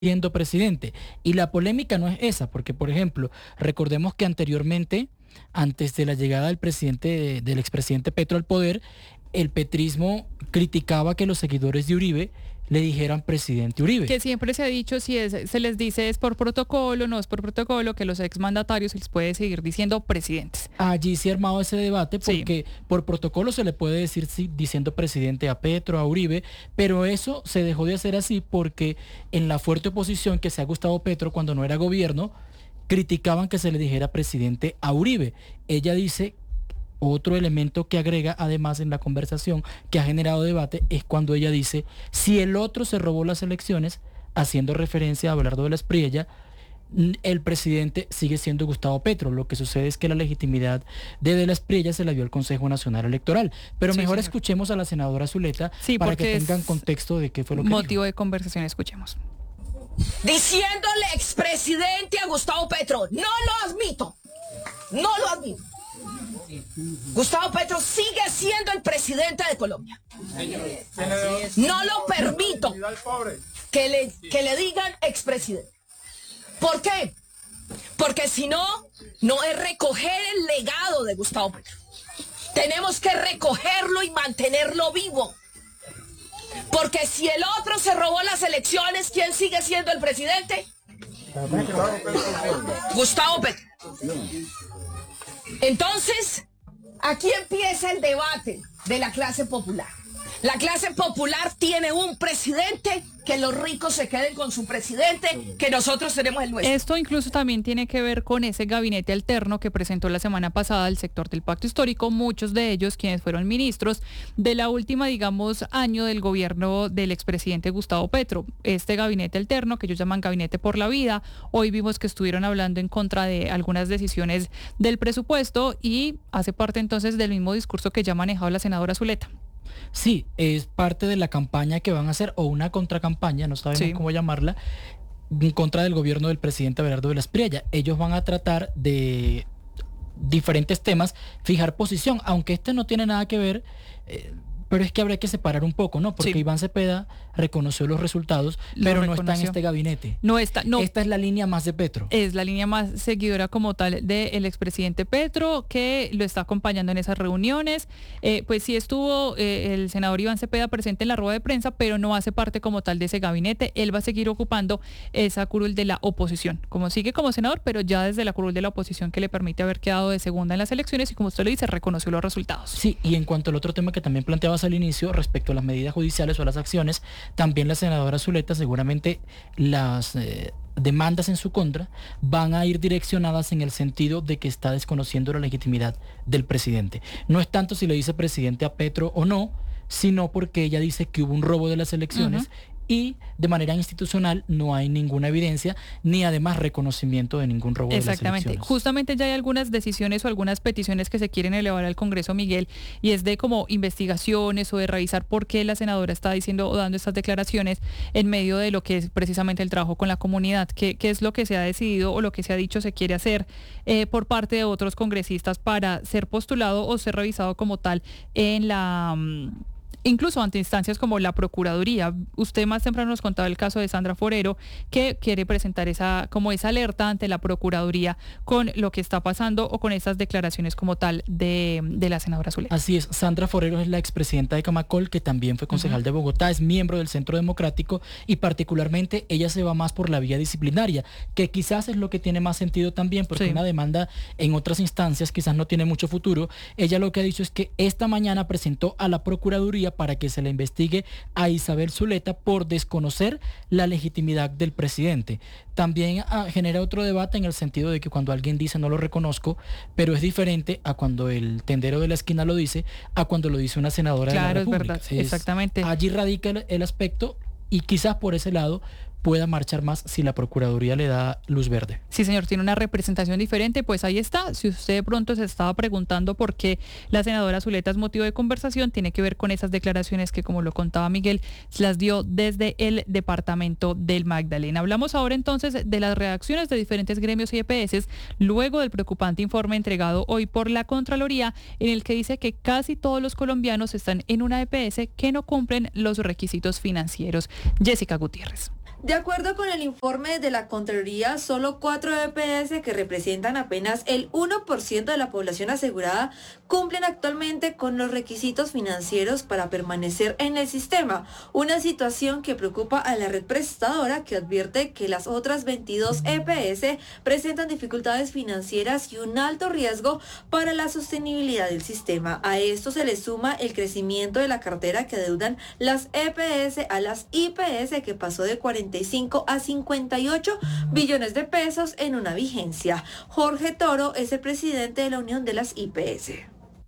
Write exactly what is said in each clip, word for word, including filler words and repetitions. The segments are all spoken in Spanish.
siendo presidente. Y la polémica no es esa, porque por ejemplo, recordemos que anteriormente, antes de la llegada del presidente, del expresidente Petro al poder, el petrismo criticaba que los seguidores de Uribe le dijeran presidente Uribe. Que siempre se ha dicho, si es, se les dice es por protocolo, no es por protocolo, que los exmandatarios se les puede seguir diciendo presidentes. Allí se ha armado ese debate porque sí, por protocolo se le puede decir sí, diciendo presidente a Petro, a Uribe, pero eso se dejó de hacer así porque en la fuerte oposición que se ha Gustavo Petro cuando no era gobierno, criticaban que se le dijera presidente a Uribe. Ella dice, otro elemento que agrega además en la conversación que ha generado debate es cuando ella dice, si el otro se robó las elecciones, haciendo referencia a Abelardo de la Espriella, el presidente sigue siendo Gustavo Petro. Lo que sucede es que la legitimidad de De la Espriella se la dio al Consejo Nacional Electoral. Pero sí, mejor señor. Escuchemos a la senadora Zuleta sí, para que tengan contexto de qué fue lo que motivo dijo. de conversación. Escuchemos. Diciéndole expresidente a Gustavo Petro, no lo admito, no lo admito. Gustavo Petro sigue siendo el presidente de Colombia. No lo permito que le, que le digan expresidente. ¿Por qué? Porque si no, no es recoger el legado de Gustavo Petro. Tenemos que recogerlo y mantenerlo vivo. Porque si el otro se robó las elecciones, ¿quién sigue siendo el presidente? Gustavo Petro. Entonces, aquí empieza el debate de la clase popular. La clase popular tiene un presidente, que los ricos se queden con su presidente, que nosotros tenemos el nuestro. Esto incluso también tiene que ver con ese gabinete alterno que presentó la semana pasada el sector del Pacto Histórico, muchos de ellos quienes fueron ministros de la última, digamos, año del gobierno del expresidente Gustavo Petro. Este gabinete alterno, que ellos llaman Gabinete por la Vida, hoy vimos que estuvieron hablando en contra de algunas decisiones del presupuesto y hace parte entonces del mismo discurso que ya ha manejado la senadora Zuleta. Sí, es parte de la campaña que van a hacer, o una contracampaña, no sabemos sí. cómo llamarla, en contra del gobierno del presidente Abelardo de la Espriella. Ellos van a tratar de diferentes temas, fijar posición, aunque este no tiene nada que ver, eh, pero es que habría que separar un poco, ¿no? Porque sí. Iván Cepeda reconoció los resultados, Lo pero reconoció. no está en este gabinete. No está, no. Esta es la línea más de Petro. Es la línea más seguidora como tal del expresidente Petro, que lo está acompañando en esas reuniones. Eh, pues sí estuvo eh, el senador Iván Cepeda presente en la rueda de prensa, pero no hace parte como tal de ese gabinete. Él va a seguir ocupando esa curul de la oposición. Como sigue como senador, pero ya desde la curul de la oposición que le permite haber quedado de segunda en las elecciones y, como usted lo dice, reconoció los resultados. Sí, y en cuanto al otro tema que también planteabas al inicio, respecto a las medidas judiciales o a las acciones, también la senadora Zuleta, seguramente las eh, demandas en su contra van a ir direccionadas en el sentido de que está desconociendo la legitimidad del presidente. No es tanto si le dice presidente a Petro o no, sino porque ella dice que hubo un robo de las elecciones. Uh-huh. Y de manera institucional no hay ninguna evidencia ni además reconocimiento de ningún robo de las elecciones. Exactamente. Justamente ya hay algunas decisiones o algunas peticiones que se quieren elevar al Congreso, Miguel, y es de como investigaciones o de revisar por qué la senadora está diciendo o dando estas declaraciones en medio de lo que es precisamente el trabajo con la comunidad, qué, qué es lo que se ha decidido o lo que se ha dicho se quiere hacer eh, por parte de otros congresistas para ser postulado o ser revisado como tal en la... Um, incluso ante instancias como la Procuraduría. Usted más temprano nos contaba el caso de Sandra Forero, que quiere presentar esa como esa alerta ante la Procuraduría con lo que está pasando o con esas declaraciones como tal de, de la senadora Zuleta. Así es, Sandra Forero es la expresidenta de Camacol, que también fue concejal uh-huh. de Bogotá, es miembro del Centro Democrático y particularmente ella se va más por la vía disciplinaria, que quizás es lo que tiene más sentido también, porque sí. una demanda en otras instancias quizás no tiene mucho futuro. Ella lo que ha dicho es que esta mañana presentó a la Procuraduría para que se le investigue a Isabel Zuleta por desconocer la legitimidad del presidente. También ah, genera otro debate en el sentido de que cuando alguien dice no lo reconozco, pero es diferente a cuando el tendero de la esquina lo dice, a cuando lo dice una senadora claro, de la República. Claro, es verdad, es, exactamente. Allí radica el, el aspecto y quizás por ese lado pueda marchar más si la Procuraduría le da luz verde. Sí, señor, tiene una representación diferente, pues ahí está. Si usted de pronto se estaba preguntando por qué la senadora Zuleta es motivo de conversación, tiene que ver con esas declaraciones que, como lo contaba Miguel, se las dio desde el departamento del Magdalena. Hablamos ahora entonces de las reacciones de diferentes gremios y E P S luego del preocupante informe entregado hoy por la Contraloría, en el que dice que casi todos los colombianos están en una E P S que no cumplen los requisitos financieros. Jessica Gutiérrez. De acuerdo con el informe de la Contraloría, solo cuatro E P S, que representan apenas el uno por ciento de la población asegurada, cumplen actualmente con los requisitos financieros para permanecer en el sistema, una situación que preocupa a la red prestadora, que advierte que las otras veintidós E P S presentan dificultades financieras y un alto riesgo para la sostenibilidad del sistema. A esto se le suma el crecimiento de la cartera que adeudan las E P S a las I P S, que pasó de cuarenta y cinco a cincuenta y ocho billones de pesos en una vigencia. Jorge Toro es el presidente de la Unión de las I P S.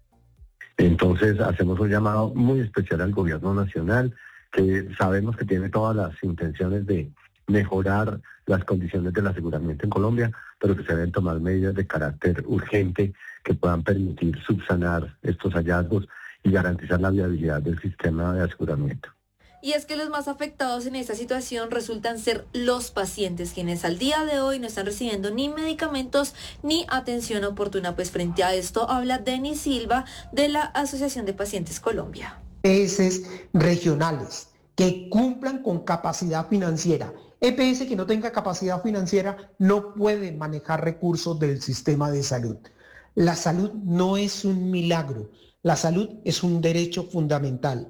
Entonces hacemos un llamado muy especial al gobierno nacional, que sabemos que tiene todas las intenciones de mejorar las condiciones del aseguramiento en Colombia, pero que se deben tomar medidas de carácter urgente que puedan permitir subsanar estos hallazgos y garantizar la viabilidad del sistema de aseguramiento. Y es que los más afectados en esta situación resultan ser los pacientes, quienes al día de hoy no están recibiendo ni medicamentos ni atención oportuna. Pues frente a esto habla Denis Silva de la Asociación de Pacientes Colombia. E P S regionales que cumplan con capacidad financiera. E P S que no tenga capacidad financiera no puede manejar recursos del sistema de salud. La salud no es un milagro, la salud es un derecho fundamental.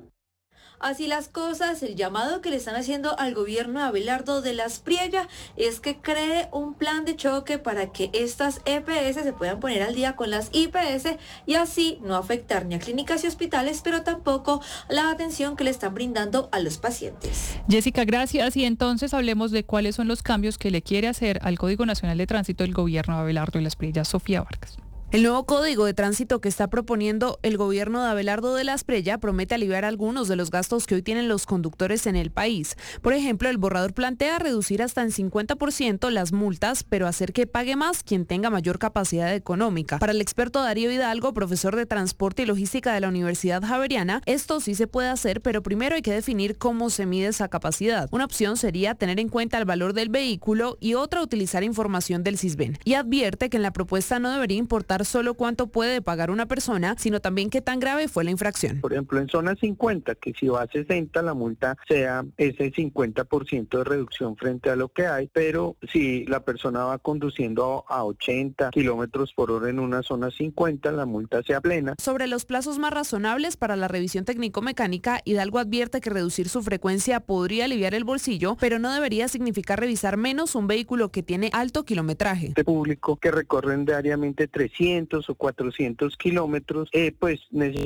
Así las cosas, el llamado que le están haciendo al gobierno de Abelardo de la Espriella es que cree un plan de choque para que estas E P S se puedan poner al día con las I P S y así no afectar ni a clínicas y hospitales, pero tampoco la atención que le están brindando a los pacientes. Jessica, gracias. Y entonces hablemos de cuáles son los cambios que le quiere hacer al Código Nacional de Tránsito el gobierno de Abelardo de la Espriella. Sofía Vargas. El nuevo código de tránsito que está proponiendo el gobierno de Abelardo de la Espriella promete aliviar algunos de los gastos que hoy tienen los conductores en el país. Por ejemplo, el borrador plantea reducir hasta en cincuenta por ciento las multas, pero hacer que pague más quien tenga mayor capacidad económica. Para el experto Darío Hidalgo, profesor de Transporte y Logística de la Universidad Javeriana, esto sí se puede hacer, pero primero hay que definir cómo se mide esa capacidad. Una opción sería tener en cuenta el valor del vehículo y otra utilizar información del Sisbén. Y advierte que en la propuesta no debería importar solo cuánto puede pagar una persona, sino también qué tan grave fue la infracción. Por ejemplo, en zona cincuenta, que si va a sesenta, la multa sea ese cincuenta por ciento de reducción frente a lo que hay, pero si la persona va conduciendo a ochenta kilómetros por hora en una zona cincuenta, la multa sea plena. Sobre los plazos más razonables para la revisión técnico-mecánica, Hidalgo advierte que reducir su frecuencia podría aliviar el bolsillo, pero no debería significar revisar menos un vehículo que tiene alto kilometraje. Este público que recorren diariamente trescientos o cuatrocientos kilómetros, eh, pues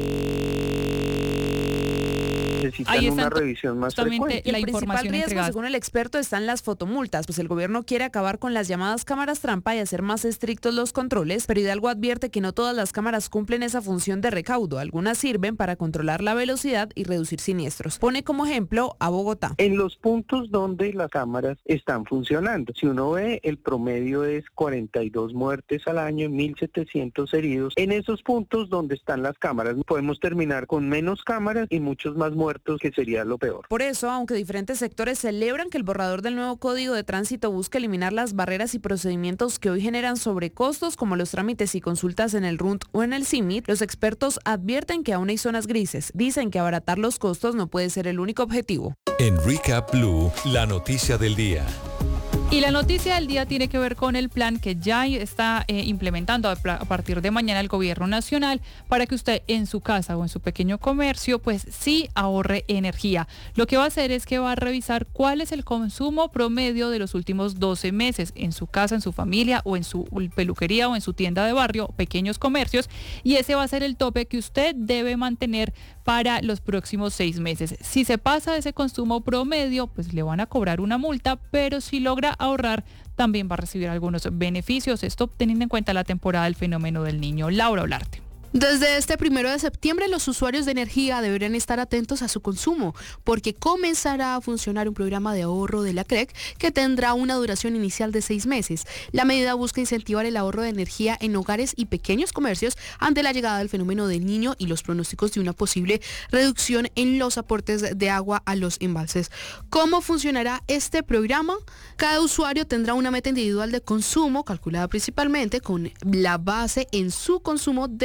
necesitan una revisión más frecuente. Y el principal riesgo, según el experto, están las fotomultas, pues el gobierno quiere acabar con las llamadas cámaras trampa y hacer más estrictos los controles, pero Hidalgo advierte que no todas las cámaras cumplen esa función de recaudo. Algunas sirven para controlar la velocidad y reducir siniestros. Pone como ejemplo a Bogotá. En los puntos donde las cámaras están funcionando, si uno ve, el promedio es cuarenta y dos muertes al año, mil setecientos heridos. En esos puntos donde están las cámaras, podemos terminar con menos cámaras y muchos más muertos, que sería lo peor. Por eso, aunque diferentes sectores celebran que el borrador del nuevo Código de Tránsito busque eliminar las barreras y procedimientos que hoy generan sobrecostos, como los trámites y consultas en el R U N T o en el C I M I T, los expertos advierten que aún hay zonas grises. Dicen que abaratar los costos no puede ser el único objetivo. En Recap Blue, la noticia del día. Y la noticia del día tiene que ver con el plan que ya está eh, implementando a, a partir de mañana el gobierno nacional para que usted en su casa o en su pequeño comercio pues sí ahorre energía. Lo que va a hacer es que va a revisar cuál es el consumo promedio de los últimos doce meses en su casa, en su familia o en su peluquería o en su tienda de barrio, pequeños comercios, y ese va a ser el tope que usted debe mantener para los próximos seis meses. Si se pasa ese consumo promedio, pues le van a cobrar una multa, pero si logra ahorrar, también va a recibir algunos beneficios. Esto teniendo en cuenta la temporada del fenómeno del Niño. Laura Olarte. Desde este primero de septiembre, los usuarios de energía deberán estar atentos a su consumo, porque comenzará a funcionar un programa de ahorro de la C R E C que tendrá una duración inicial de seis meses. La medida busca incentivar el ahorro de energía en hogares y pequeños comercios ante la llegada del fenómeno del Niño y los pronósticos de una posible reducción en los aportes de agua a los embalses. ¿Cómo funcionará este programa? Cada usuario tendrá una meta individual de consumo, calculada principalmente con la base en su consumo de los últimos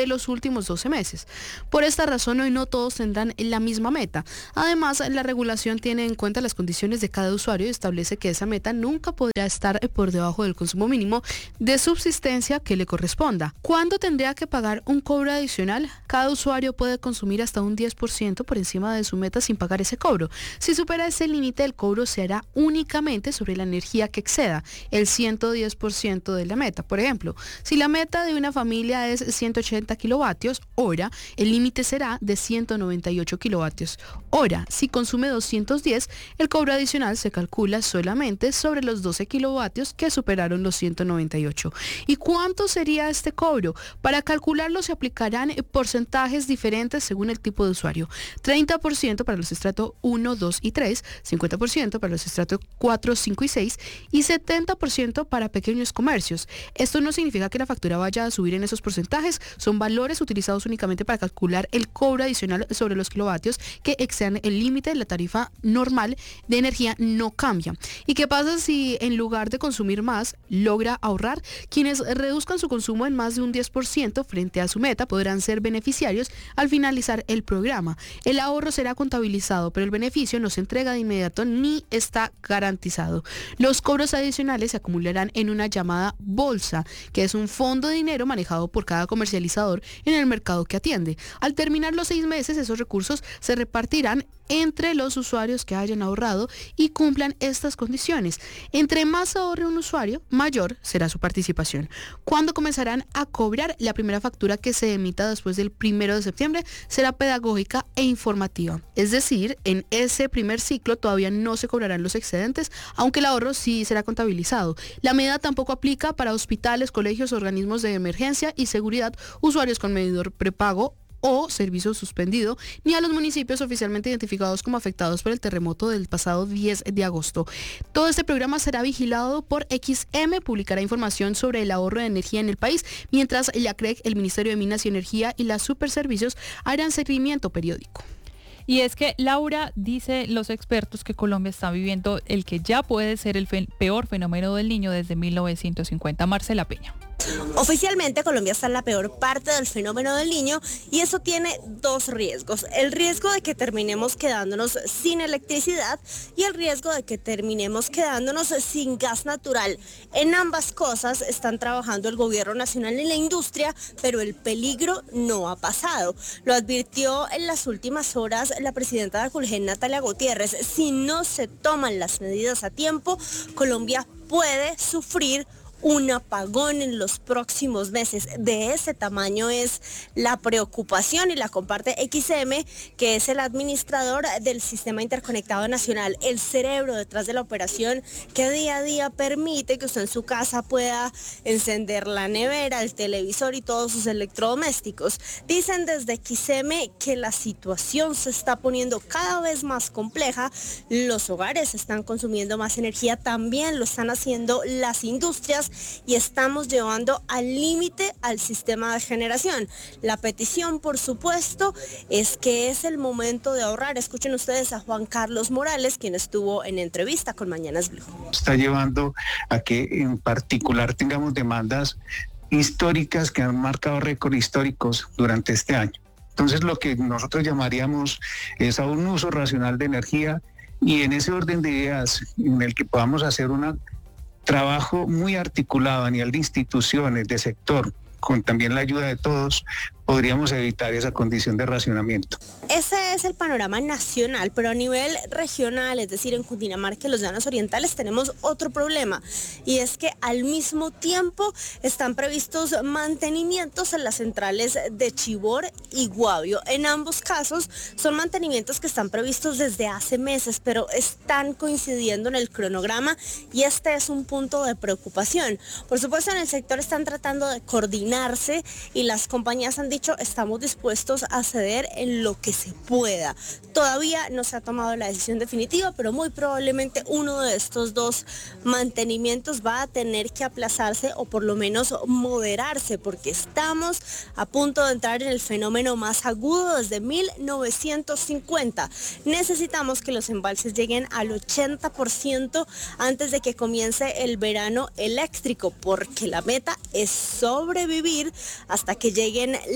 últimos doce meses. Por esta razón, hoy no todos tendrán la misma meta. Además, la regulación tiene en cuenta las condiciones de cada usuario y establece que esa meta nunca podrá estar por debajo del consumo mínimo de subsistencia que le corresponda. ¿Cuándo tendría que pagar un cobro adicional? Cada usuario puede consumir hasta un diez por ciento por encima de su meta sin pagar ese cobro. Si supera ese límite, el cobro se hará únicamente sobre la energía que exceda el ciento diez por ciento de la meta. Por ejemplo, si la meta de una familia es ciento ochenta kilovatios hora, el límite será de ciento noventa y ocho kilovatios hora. Si consume doscientos diez, el cobro adicional se calcula solamente sobre los doce kilovatios que superaron los ciento noventa y ocho. ¿Y cuánto sería este cobro? Para calcularlo se aplicarán porcentajes diferentes según el tipo de usuario. treinta por ciento para los estratos uno, dos y tres, cincuenta por ciento para los estratos cuatro, cinco y seis y setenta por ciento para pequeños comercios. Esto no significa que la factura vaya a subir en esos porcentajes, son valores utilizados únicamente para calcular el cobro adicional sobre los kilovatios que excedan el límite de la tarifa normal de energía no cambia. ¿Y qué pasa si en lugar de consumir más, logra ahorrar? Quienes reduzcan su consumo en más de un diez por ciento frente a su meta podrán ser beneficiarios al finalizar el programa. El ahorro será contabilizado, pero el beneficio no se entrega de inmediato ni está garantizado. Los cobros adicionales se acumularán en una llamada bolsa, que es un fondo de dinero manejado por cada comercializador en el mercado que atiende. Al terminar los seis meses, esos recursos se repartirán entre los usuarios que hayan ahorrado y cumplan estas condiciones. Entre más ahorre un usuario, mayor será su participación. ¿Cuándo comenzarán a cobrar? La primera factura que se emita después del primero de septiembre será pedagógica e informativa. Es decir, en ese primer ciclo todavía no se cobrarán los excedentes, aunque el ahorro sí será contabilizado. La medida tampoco aplica para hospitales, colegios, organismos de emergencia y seguridad, usuarios con medidor prepago o servicio suspendido, ni a los municipios oficialmente identificados como afectados por el terremoto del pasado diez de agosto. Todo este programa será vigilado por X M, publicará información sobre el ahorro de energía en el país, mientras la C R E C, el Ministerio de Minas y Energía y las Superservicios harán seguimiento periódico. Y es que, Laura, dice los expertos que Colombia está viviendo el que ya puede ser el fe- peor fenómeno del Niño desde mil novecientos cincuenta. Marcela Peña. Oficialmente Colombia está en la peor parte del fenómeno del Niño y eso tiene dos riesgos. El riesgo de que terminemos quedándonos sin electricidad y el riesgo de que terminemos quedándonos sin gas natural. En ambas cosas están trabajando el gobierno nacional y la industria, pero el peligro no ha pasado. Lo advirtió en las últimas horas la presidenta de Colgen, Natalia Gutiérrez. Si no se toman las medidas a tiempo, Colombia puede sufrir un apagón en los próximos meses. De ese tamaño es la preocupación y la comparte X M, que es el administrador del Sistema Interconectado Nacional, el cerebro detrás de la operación que día a día permite que usted en su casa pueda encender la nevera, el televisor y todos sus electrodomésticos. Dicen desde X M que la situación se está poniendo cada vez más compleja, los hogares están consumiendo más energía, también lo están haciendo las industrias, y estamos llevando al límite al sistema de generación. La petición, por supuesto, es que es el momento de ahorrar. Escuchen ustedes a Juan Carlos Morales, quien estuvo en entrevista con Mañanas Blue. Está llevando a que en particular tengamos demandas históricas que han marcado récords históricos durante este año. Entonces, lo que nosotros llamaríamos es a un uso racional de energía, y en ese orden de ideas en el que podamos hacer una trabajo muy articulado a nivel de instituciones, de sector, con también la ayuda de todos, podríamos evitar esa condición de racionamiento. Ese es el panorama nacional, pero a nivel regional, es decir, en Cundinamarca y los Llanos Orientales, tenemos otro problema, y es que al mismo tiempo están previstos mantenimientos en las centrales de Chivor y Guavio. En ambos casos son mantenimientos que están previstos desde hace meses, pero están coincidiendo en el cronograma, y este es un punto de preocupación. Por supuesto, en el sector están tratando de coordinarse y las compañías han dicho, estamos dispuestos a ceder en lo que se pueda. Todavía no se ha tomado la decisión definitiva, pero muy probablemente uno de estos dos mantenimientos va a tener que aplazarse o por lo menos moderarse, porque estamos a punto de entrar en el fenómeno más agudo desde mil novecientos cincuenta. Necesitamos que los embalses lleguen al ochenta por ciento antes de que comience el verano eléctrico, porque la meta es sobrevivir hasta que lleguen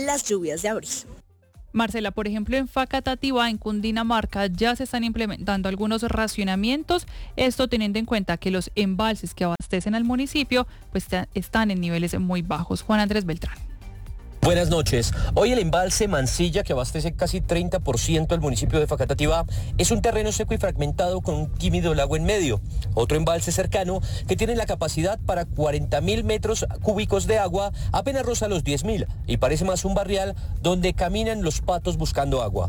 las lluvias de abril. Marcela, por ejemplo, en Facatativá, en Cundinamarca, ya se están implementando algunos racionamientos, esto teniendo en cuenta que los embalses que abastecen al municipio pues están en niveles muy bajos. Juan Andrés Beltrán. Buenas noches. Hoy el embalse Mansilla, que abastece casi treinta por ciento al municipio de Facatativá, es un terreno seco y fragmentado con un tímido lago en medio. Otro embalse cercano, que tiene la capacidad para cuarenta mil metros cúbicos de agua, apenas roza los diez mil y parece más un barrial donde caminan los patos buscando agua.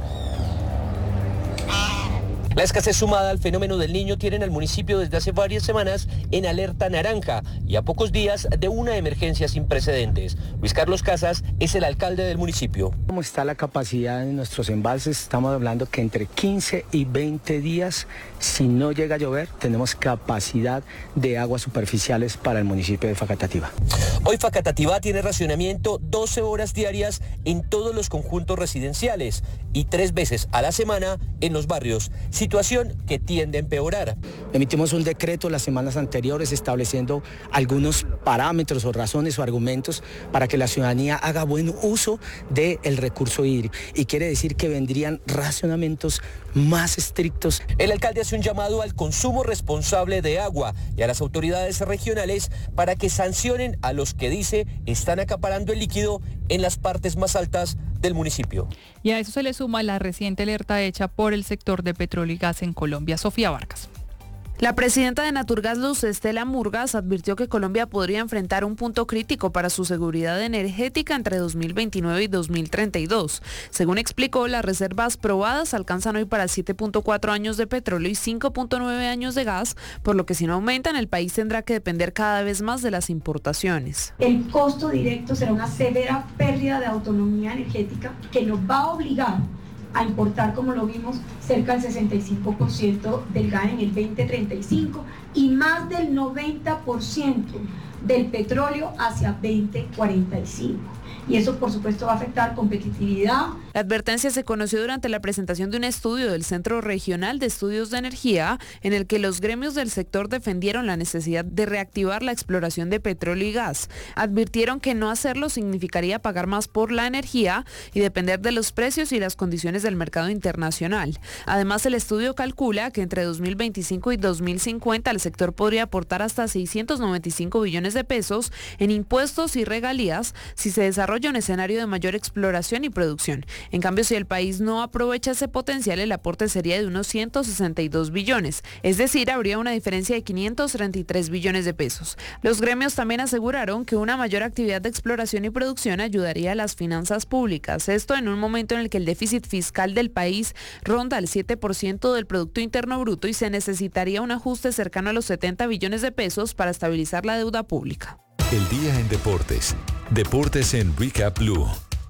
La escasez sumada al fenómeno del Niño tienen al municipio desde hace varias semanas en alerta naranja y a pocos días de una emergencia sin precedentes. Luis Carlos Casas es el alcalde del municipio. ¿Cómo está la capacidad en nuestros embalses? Estamos hablando que entre quince y veinte días, si no llega a llover, tenemos capacidad de aguas superficiales para el municipio de Facatativá. Hoy Facatativá tiene racionamiento doce horas diarias en todos los conjuntos residenciales y tres veces a la semana en los barrios, situación que tiende a empeorar. Emitimos un decreto las semanas anteriores estableciendo algunos parámetros o razones o argumentos para que la ciudadanía haga buen uso del recurso hídrico y quiere decir que vendrían racionamientos más estrictos. El alcalde hace un llamado al consumo responsable de agua y a las autoridades regionales para que sancionen a los que dice están acaparando el líquido en las partes más altas del municipio. Y a eso se le suma la reciente alerta hecha por el sector de petróleo y gas en Colombia. Sofía Vargas. La presidenta de Naturgas, Luz Estela Murgas, advirtió que Colombia podría enfrentar un punto crítico para su seguridad energética entre dos mil veintinueve y dos mil treinta y dos. Según explicó, las reservas probadas alcanzan hoy para siete punto cuatro años de petróleo y cinco punto nueve años de gas, por lo que si no aumentan, el país tendrá que depender cada vez más de las importaciones. El costo directo será una severa pérdida de autonomía energética que nos va a obligar a importar, como lo vimos, cerca del sesenta y cinco por ciento del gas en el veinte treinta y cinco y más del noventa por ciento del petróleo hacia veinte cuarenta y cinco. Y eso, por supuesto, va a afectar competitividad. La advertencia se conoció durante la presentación de un estudio del Centro Regional de Estudios de Energía, en el que los gremios del sector defendieron la necesidad de reactivar la exploración de petróleo y gas. Advirtieron que no hacerlo significaría pagar más por la energía y depender de los precios y las condiciones del mercado internacional. Además, el estudio calcula que entre dos mil veinticinco y dos mil cincuenta el sector podría aportar hasta seiscientos noventa y cinco billones de pesos en impuestos y regalías si se desarrolla un escenario de mayor exploración y producción. En cambio, si el país no aprovecha ese potencial, el aporte sería de unos ciento sesenta y dos billones, es decir, habría una diferencia de quinientos treinta y tres billones de pesos. Los gremios también aseguraron que una mayor actividad de exploración y producción ayudaría a las finanzas públicas, esto en un momento en el que el déficit fiscal del país ronda el siete por ciento del Producto Interno Bruto y se necesitaría un ajuste cercano a los setenta billones de pesos para estabilizar la deuda pública. El día en deportes. Deportes en Recap Blue.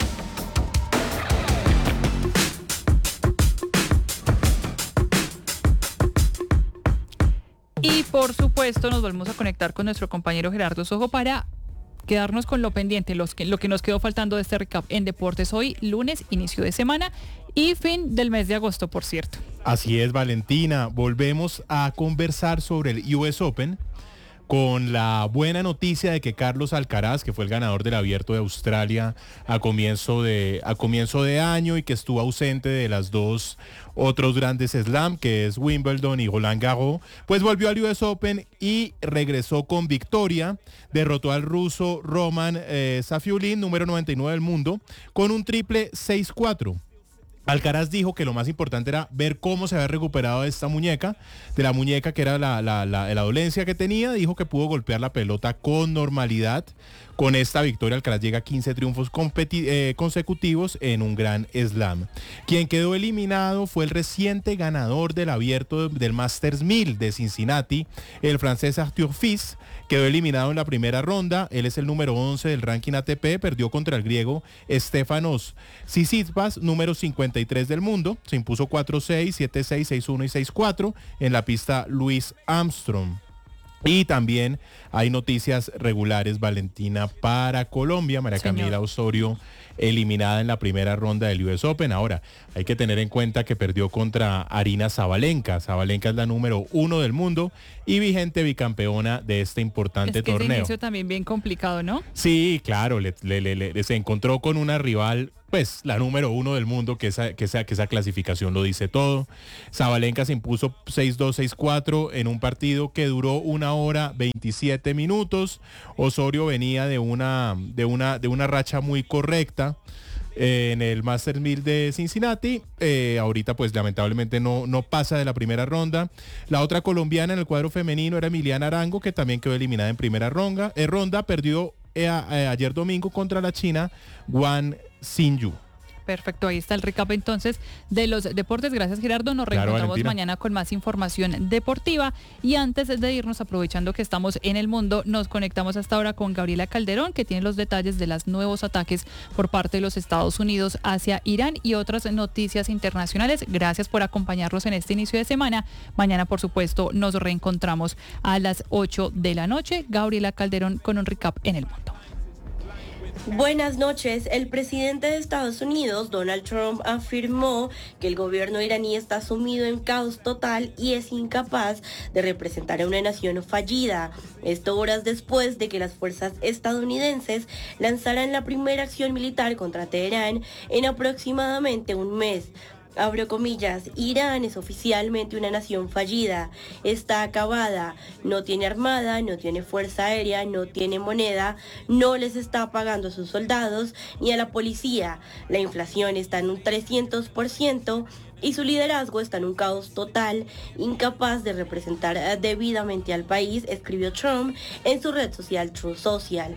Y por supuesto nos volvemos a conectar con nuestro compañero Gerardo Sojo para quedarnos con lo pendiente, los que, lo que nos quedó faltando de este recap en deportes hoy, lunes, inicio de semana y fin del mes de agosto, por cierto. Así es, Valentina. Volvemos a conversar sobre el U S Open, con la buena noticia de que Carlos Alcaraz, que fue el ganador del Abierto de Australia a comienzo de, a comienzo de año y que estuvo ausente de las dos otros grandes slam, que es Wimbledon y Roland Garros, pues volvió al U S Open y regresó con victoria. Derrotó al ruso Roman eh, Safiulin, número noventa y nueve del mundo, con un triple seis cuatro. Alcaraz dijo que lo más importante era ver cómo se había recuperado de esta muñeca, de la muñeca que era la, la, la, la dolencia que tenía. Dijo que pudo golpear la pelota con normalidad. Con esta victoria, Alcaraz llega a quince triunfos competi- eh, consecutivos en un gran slam. Quien quedó eliminado fue el reciente ganador del abierto del Masters mil de Cincinnati, el francés Arthur Fils. Quedó eliminado en la primera ronda. Él es el número once del ranking A T P. Perdió contra el griego Stefanos Tsitsipas, número cincuenta y tres del mundo. Se impuso cuatro seis, siete seis, seis uno y seis cuatro en la pista Louis Armstrong. Y también hay noticias regulares, Valentina, para Colombia. María Camila Señor. Osorio eliminada en la primera ronda del U S Open. Ahora, hay que tener en cuenta que perdió contra Aryna Sabalenka. Sabalenka es la número uno del mundo y vigente bicampeona de este importante es que torneo. Ese inicio también bien complicado, ¿no? Sí, claro, le, le, le, le, se encontró con una rival, pues la número uno del mundo, que esa, que esa, que esa clasificación lo dice todo. Sabalenka se impuso seis dos, seis cuatro en un partido que duró una hora veintisiete minutos. Osorio venía de una, de una, de una racha muy correcta eh, en el Masters mil de Cincinnati. Eh, ahorita pues lamentablemente no, no pasa de la primera ronda. La otra colombiana en el cuadro femenino era Emiliana Arango, que también quedó eliminada en primera ronda. Eh, ronda perdió eh, eh, ayer domingo contra la china Wang Xinyu. Perfecto, ahí está el recap entonces de los deportes. Gracias, Gerardo. Nos Claro, reencontramos Valentina. mañana con más información deportiva. Y antes de irnos, aprovechando que estamos en el mundo, nos conectamos hasta ahora con Gabriela Calderón, que tiene los detalles de los nuevos ataques por parte de los Estados Unidos hacia Irán y otras noticias internacionales. Gracias por acompañarnos en este inicio de semana. Mañana, por supuesto, nos reencontramos a las ocho de la noche. Gabriela Calderón con un recap en el mundo. Buenas noches. El presidente de Estados Unidos, Donald Trump, afirmó que el gobierno iraní está sumido en caos total y es incapaz de representar a una nación fallida. Esto horas después de que las fuerzas estadounidenses lanzaran la primera acción militar contra Teherán en aproximadamente un mes. Abro comillas, Irán es oficialmente una nación fallida, está acabada, no tiene armada, no tiene fuerza aérea, no tiene moneda, no les está pagando a sus soldados ni a la policía, la inflación está en un trescientos por ciento y su liderazgo está en un caos total, incapaz de representar debidamente al país, escribió Trump en su red social Truth Social.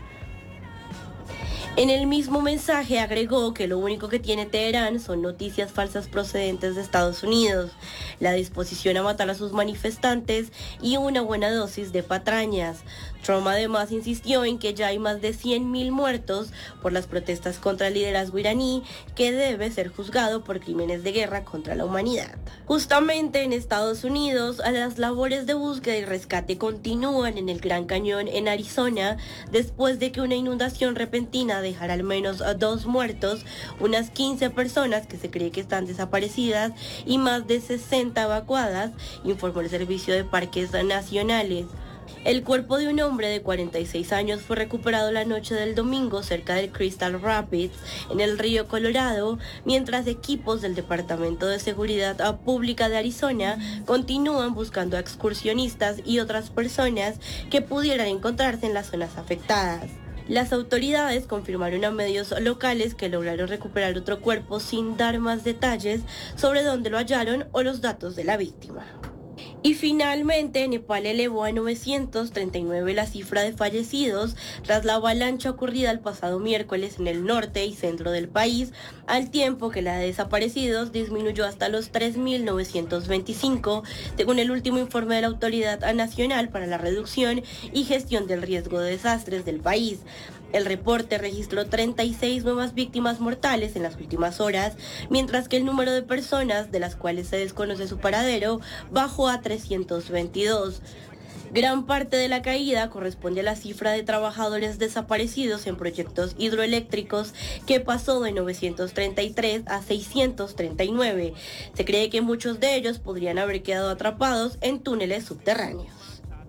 En el mismo mensaje agregó que lo único que tiene Teherán son noticias falsas procedentes de Estados Unidos, la disposición a matar a sus manifestantes y una buena dosis de patrañas. Trump además insistió en que ya hay más de cien mil muertos por las protestas contra el liderazgo iraní, que debe ser juzgado por crímenes de guerra contra la humanidad. Justamente en Estados Unidos, las labores de búsqueda y rescate continúan en el Gran Cañón en Arizona, después de que una inundación repentina dejara al menos dos muertos, unas quince personas que se cree que están desaparecidas y más de sesenta evacuadas, informó el Servicio de Parques Nacionales. El cuerpo de un hombre de cuarenta y seis años fue recuperado la noche del domingo cerca del Crystal Rapids, en el río Colorado, mientras equipos del Departamento de Seguridad Pública de Arizona continúan buscando a excursionistas y otras personas que pudieran encontrarse en las zonas afectadas. Las autoridades confirmaron a medios locales que lograron recuperar otro cuerpo sin dar más detalles sobre dónde lo hallaron o los datos de la víctima. Y finalmente, Nepal elevó a novecientos treinta y nueve la cifra de fallecidos tras la avalancha ocurrida el pasado miércoles en el norte y centro del país, al tiempo que la de desaparecidos disminuyó hasta los tres mil novecientos veinticinco, según el último informe de la Autoridad Nacional para la Reducción y Gestión del Riesgo de Desastres del país. El reporte registró treinta y seis nuevas víctimas mortales en las últimas horas, mientras que el número de personas de las cuales se desconoce su paradero bajó a trescientos veintidós. Gran parte de la caída corresponde a la cifra de trabajadores desaparecidos en proyectos hidroeléctricos, que pasó de novecientos treinta y tres a seiscientos treinta y nueve. Se cree que muchos de ellos podrían haber quedado atrapados en túneles subterráneos.